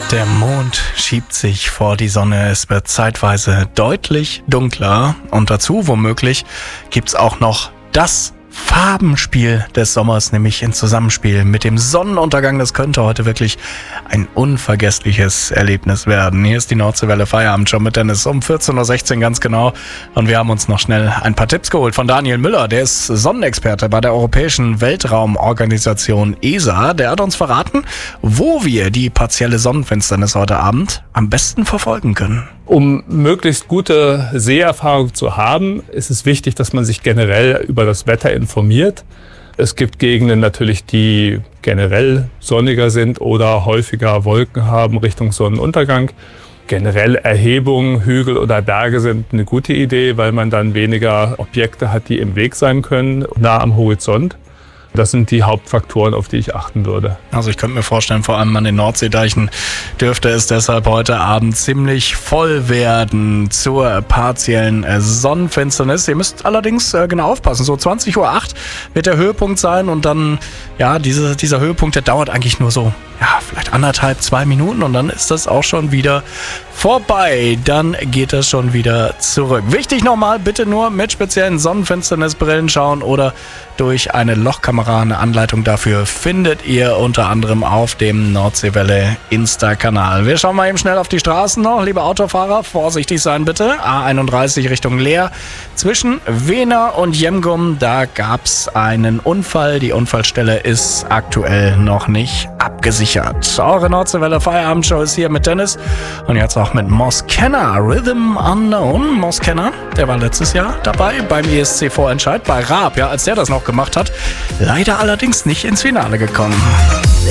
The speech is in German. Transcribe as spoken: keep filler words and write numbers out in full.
Der Mond schiebt sich vor die Sonne, es wird zeitweise deutlich dunkler und dazu womöglich gibt's auch noch das Farbenspiel des Sommers, nämlich in Zusammenspiel mit dem Sonnenuntergang. Das könnte heute wirklich ein unvergessliches Erlebnis werden. Hier ist die Nordseewelle Feierabend schon mit Dennis um vierzehn Uhr sechzehn ganz genau. Und wir haben uns noch schnell ein paar Tipps geholt von Daniel Müller. Der ist Sonnenexperte bei der Europäischen Weltraumorganisation E S A. Der hat uns verraten, wo wir die partielle Sonnenfinsternis heute Abend am besten verfolgen können. Um möglichst gute Seherfahrung zu haben, ist es wichtig, dass man sich generell über das Wetter informiert. Es gibt Gegenden natürlich, die generell sonniger sind oder häufiger Wolken haben Richtung Sonnenuntergang. Generell Erhebungen, Hügel oder Berge sind eine gute Idee, weil man dann weniger Objekte hat, die im Weg sein können, nah am Horizont. Das sind die Hauptfaktoren, auf die ich achten würde. Also ich könnte mir vorstellen, vor allem an den Nordseedeichen dürfte es deshalb heute Abend ziemlich voll werden zur partiellen Sonnenfinsternis. Ihr müsst allerdings genau aufpassen. So zwanzig Uhr acht wird der Höhepunkt sein und dann, ja, diese, dieser Höhepunkt, der dauert eigentlich nur so, ja, vielleicht anderthalb, zwei Minuten und dann ist das auch schon wieder vorbei. Dann geht das schon wieder zurück. Wichtig nochmal, bitte nur mit speziellen Sonnenfinsternisbrillen schauen oder durch eine Lochkamera. Eine Anleitung dafür findet ihr unter anderem auf dem Nordseewelle Insta-Kanal. Wir schauen mal eben schnell auf die Straßen noch. Liebe Autofahrer, vorsichtig sein bitte. A einunddreißig Richtung Leer. Zwischen Wehner und Jemgum, da gab es einen Unfall. Die Unfallstelle ist aktuell noch nicht abgesichert. Eure Nordseewelle Feierabendshow ist hier mit Dennis und jetzt auch mit Moss Kenner, Rhythm Unknown. Moss Kenner, der war letztes Jahr dabei beim E S C-Vorentscheid bei Raab, ja, als der das noch gemacht hat. Leider allerdings nicht ins Finale gekommen.